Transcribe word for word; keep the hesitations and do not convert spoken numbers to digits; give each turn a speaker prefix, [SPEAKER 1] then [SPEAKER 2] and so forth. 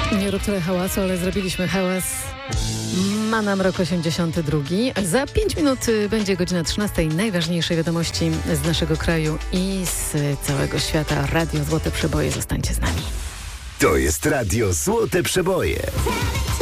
[SPEAKER 1] Nie rób tyle hałasu, ale zrobiliśmy hałas. Ma nam rok osiemdziesiąty drugi. Za pięć minut będzie godzina trzynasta. Najważniejsze wiadomości z naszego kraju i z całego świata. Radio Złote Przeboje. Zostańcie z nami.
[SPEAKER 2] To jest Radio Złote Przeboje.